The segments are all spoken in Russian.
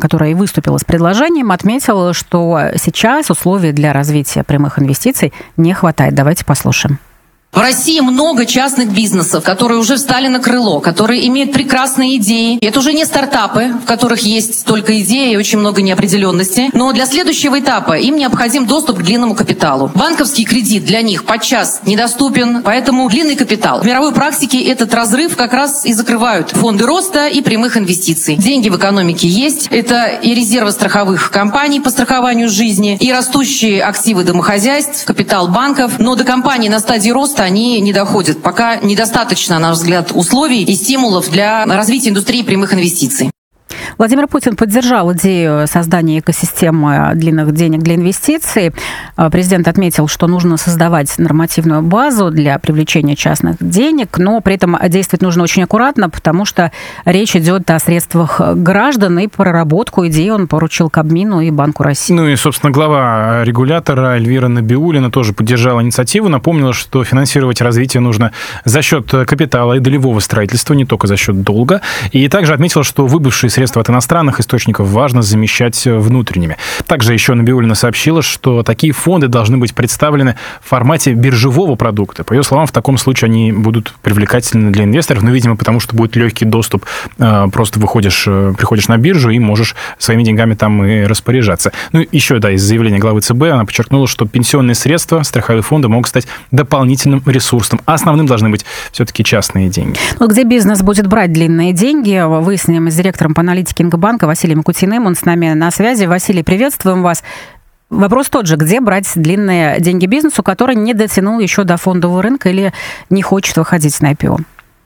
которая и выступила с предложением, отметила, что сейчас условий для развития прямых инвестиций не хватает. Давайте послушаем. В России много частных бизнесов, которые уже встали на крыло, которые имеют прекрасные идеи. Это уже не стартапы, в которых есть только идеи и очень много неопределенности. Но для следующего этапа им необходим доступ к длинному капиталу. Банковский кредит для них подчас недоступен, поэтому длинный капитал. В мировой практике этот разрыв как раз и закрывают фонды роста и прямых инвестиций. Деньги в экономике есть. Это и резервы страховых компаний по страхованию жизни, и растущие активы домохозяйств, капитал банков. Но до компаний на стадии роста они не доходят. Пока недостаточно, на наш взгляд, условий и стимулов для развития индустрии прямых инвестиций. Владимир Путин поддержал идею создания экосистемы длинных денег для инвестиций. Президент отметил, что нужно создавать нормативную базу для привлечения частных денег, но при этом действовать нужно очень аккуратно, потому что речь идет о средствах граждан, и проработку идеи он поручил Кабмину и Банку России. Ну и, собственно, глава регулятора Эльвира Набиуллина тоже поддержала инициативу, напомнила, что финансировать развитие нужно за счет капитала и долевого строительства, не только за счет долга. И также отметила, что выбывшие средства от иностранных источников важно замещать внутренними. Также еще Набиуллина сообщила, что такие фонды должны быть представлены в формате биржевого продукта. По ее словам, в таком случае они будут привлекательны для инвесторов, но, видимо, потому что будет легкий доступ, просто приходишь на биржу и можешь своими деньгами там и распоряжаться. Ну, еще, да, из заявления главы ЦБ она подчеркнула, что пенсионные средства, страховые фонды могут стать дополнительным ресурсом, а основным должны быть все-таки частные деньги. Вот где бизнес будет брать длинные деньги, выясним с директором по аналитике Ингбанка Василием Кутиным. Он с нами на связи. Василий, приветствуем вас. Вопрос тот же. Где брать длинные деньги бизнесу, который не дотянул еще до фондового рынка или не хочет выходить на IPO?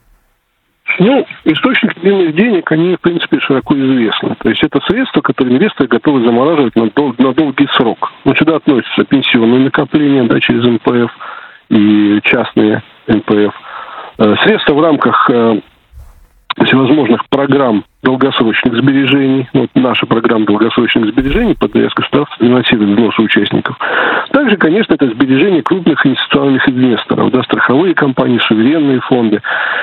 Ну, источники длинных денег, они, в принципе, широко известны. То есть это средства, которые инвесторы готовы замораживать на долгий срок. Ну, сюда относятся пенсионные накопления, да, через НПФ и частные НПФ. Средства в рамках всевозможных программ долгосрочных сбережений. Вот наша программа долгосрочных сбережений под государство финансирует взносы участников. Также, конечно, это сбережения крупных инвестиционных инвесторов, да, страховые компании, суверенные фонды.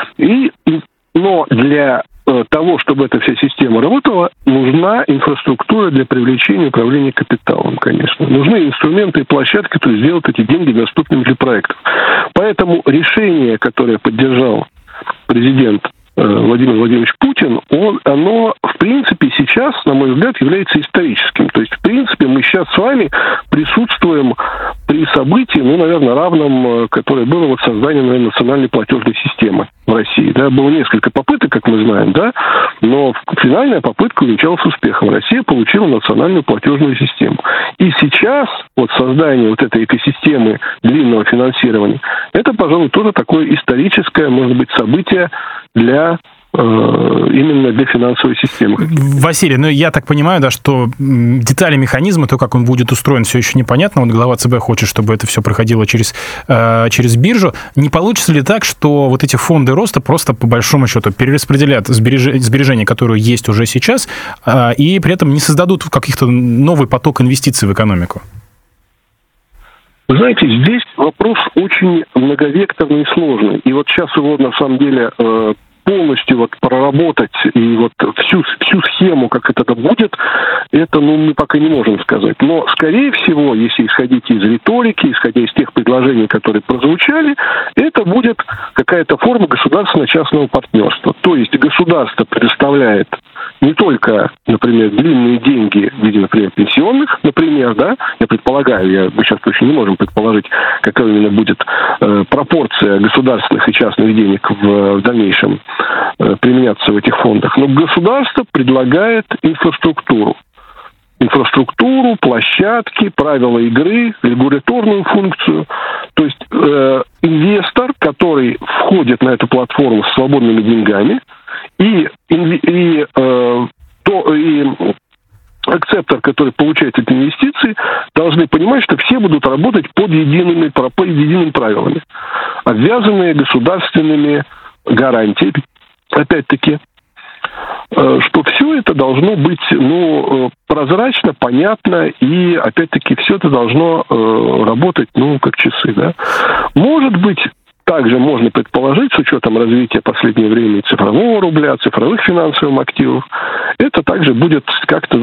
Но для того, чтобы эта вся система работала, нужна инфраструктура для привлечения и управления капиталом, конечно. Нужны инструменты и площадки, которые сделают эти деньги доступными для проектов. Поэтому решение, которое поддержал президент Владимир Владимирович Путин, оно, в принципе, сейчас, на мой взгляд, является историческим. То есть, в принципе, мы сейчас с вами присутствуем при событии, наверное, равном, которое было вот создание, наверное, национальной платежной системы в России. Да, было несколько попыток, как мы знаем, да, но финальная попытка увенчалась успехом. Россия получила национальную платежную систему. И сейчас вот создание вот этой экосистемы длинного финансирования, это, пожалуй, тоже такое историческое, может быть, событие именно для финансовой системы. Василий, я так понимаю, да, что детали механизма, то, как он будет устроен, все еще непонятно. Вот глава ЦБ хочет, чтобы это все проходило через биржу. Не получится ли так, что вот эти фонды роста просто по большому счету перераспределят сбережения, которые есть уже сейчас, и при этом не создадут каких-то новый поток инвестиций в экономику? Вы знаете, здесь вопрос очень многовекторный и сложный. И вот сейчас его, на самом деле, полностью вот проработать и вот всю схему, как это будет, это, мы пока не можем сказать. Но, скорее всего, если исходить из риторики, исходя из тех предложений, которые прозвучали, это будет какая-то форма государственно-частного партнерства. То есть государство предоставляет не только, например, длинные деньги в виде, например, пенсионных, например, да, я предполагаю, мы сейчас точно не можем предположить, какая именно будет пропорция государственных и частных денег в дальнейшем применяться в этих фондах. Но государство предлагает инфраструктуру, площадки, правила игры, регуляторную функцию. То есть инвестор, который входит на эту платформу с свободными деньгами, и акцептор, который получает эти инвестиции, должны понимать, что все будут работать под едиными правилами, обвязанные государственными гарантиями. Опять-таки, что все это должно быть прозрачно, понятно, и, опять-таки, все это должно работать, как часы, да. Может быть, также можно предположить, с учетом развития в последнее время цифрового рубля, цифровых финансовых активов, это также будет как-то